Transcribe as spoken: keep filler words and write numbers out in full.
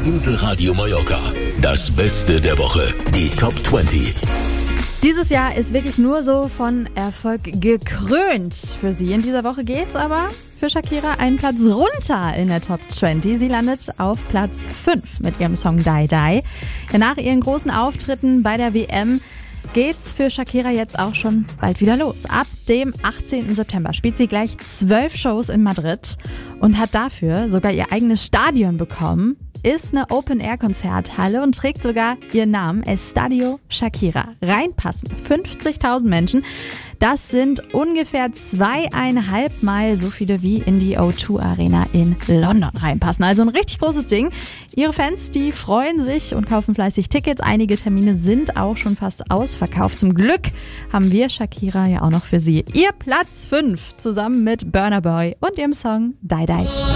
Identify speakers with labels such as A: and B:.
A: Inselradio Mallorca. Das Beste der Woche. Die Top zwanzig.
B: Dieses Jahr ist wirklich nur so von Erfolg gekrönt für sie. In dieser Woche geht's aber für Shakira einen Platz runter in der Top zwanzig. Sie landet auf Platz fünf mit ihrem Song Die Die. Ja, nach ihren großen Auftritten bei der W M geht's für Shakira jetzt auch schon bald wieder los. Ab dem achtzehnten September spielt sie gleich zwölf Shows in Madrid und hat dafür sogar ihr eigenes Stadion bekommen. Ist eine Open-Air-Konzerthalle und trägt sogar ihren Namen, Estadio Shakira. Reinpassen fünfzigtausend Menschen. Das sind ungefähr zweieinhalb Mal so viele wie in die O zwei Arena in London reinpassen. Also ein richtig großes Ding. Ihre Fans, die freuen sich und kaufen fleißig Tickets. Einige Termine sind auch schon fast ausverkauft. Zum Glück haben wir Shakira ja auch noch für Sie. Ihr Platz fünf zusammen mit Burna Boy und ihrem Song Die Die.